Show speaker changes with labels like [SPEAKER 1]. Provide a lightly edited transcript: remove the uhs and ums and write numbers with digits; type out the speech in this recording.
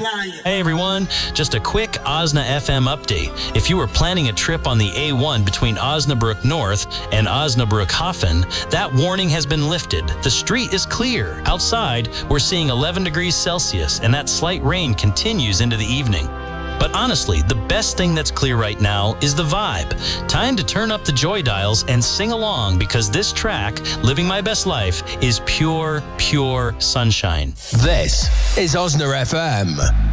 [SPEAKER 1] Hey everyone, just a quick Osna FM update. If you were planning a trip on the A1 between Osnabrück North and Osnabrück-Hafen, that warning has been lifted. The street is clear. Outside, we're seeing 11 degrees Celsius, and that slight rain continues into the evening. But honestly, the best thing that's clear right now is the vibe. Time to turn up the joy dials and sing along, because this track, Living My Best Life, is pure, pure sunshine.
[SPEAKER 2] This is Osna FM.